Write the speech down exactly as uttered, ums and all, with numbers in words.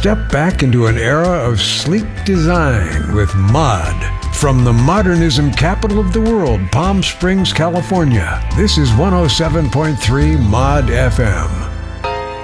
step back into an era of sleek design with mod. From the modernism capital of the world, Palm Springs, California, this is one oh seven point three Mod F M.